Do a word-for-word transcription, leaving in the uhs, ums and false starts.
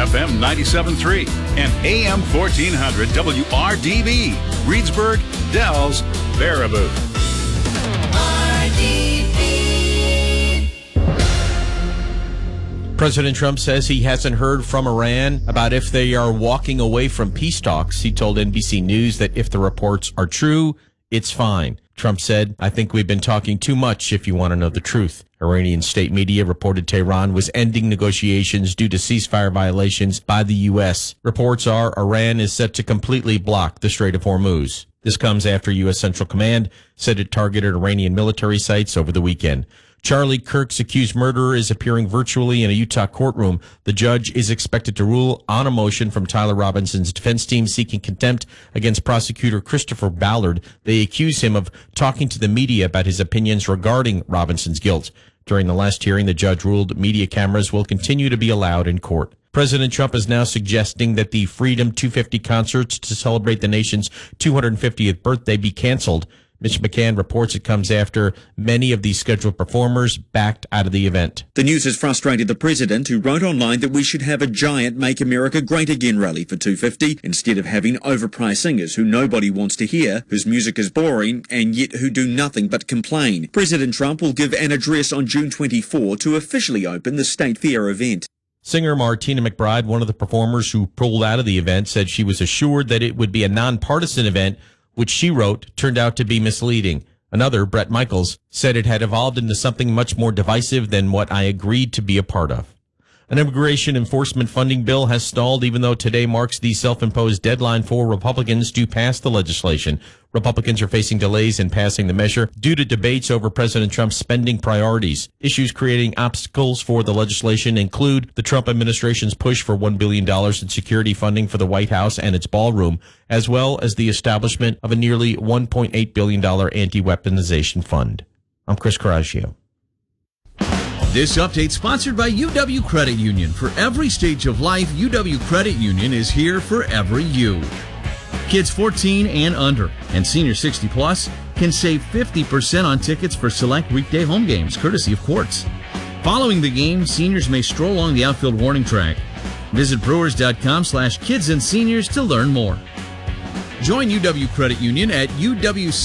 F M ninety-seven point three and A M fourteen hundred W R D B. Reedsburg, Dells, Baraboo. President Trump says he hasn't heard from Iran about if they are walking away from peace talks. He told N B C News that if the reports are true, it's fine. Trump said, I think we've been talking too much if you want to know the truth. Iranian state media reported Tehran was ending negotiations due to ceasefire violations by the U S. Reports are Iran is set to completely block the Strait of Hormuz. This comes after U S. Central Command said it targeted Iranian military sites over the weekend. Charlie Kirk's accused murderer is appearing virtually in a Utah courtroom. The judge is expected to rule on a motion from Tyler Robinson's defense team seeking contempt against prosecutor Christopher Ballard. They accuse him of talking to the media about his opinions regarding Robinson's guilt. During the last hearing, the judge ruled media cameras will continue to be allowed in court. President Trump is now suggesting that the Freedom two fifty concerts to celebrate the nation's two hundred fiftieth birthday be canceled. Mitch McCann reports it comes after many of these scheduled performers backed out of the event. The news has frustrated the president, who wrote online that we should have a giant Make America Great Again rally for two fifty instead of having overpriced singers who nobody wants to hear, whose music is boring, and yet who do nothing but complain. President Trump will give an address on June twenty-fourth to officially open the State Fair event. Singer Martina McBride, one of the performers who pulled out of the event, said she was assured that it would be a nonpartisan event, which she wrote turned out to be misleading. Another, Brett Michaels, said it had evolved into something much more divisive than what I agreed to be a part of. An immigration enforcement funding bill has stalled, even though today marks the self-imposed deadline for Republicans to pass the legislation. Republicans are facing delays in passing the measure due to debates over President Trump's spending priorities. Issues creating obstacles for the legislation include the Trump administration's push for one billion dollars in security funding for the White House and its ballroom, as well as the establishment of a nearly one point eight billion dollars anti-weaponization fund. I'm Chris Coraggio. This update sponsored by U W Credit Union. For every stage of life, U W Credit Union is here for every you. Kids fourteen and under and senior sixty plus can save fifty percent on tickets for select weekday home games, courtesy of Quartz. Following the game, seniors may stroll along the outfield warning track. Visit brewers.com slash kids and seniors to learn more. Join U W Credit Union at U W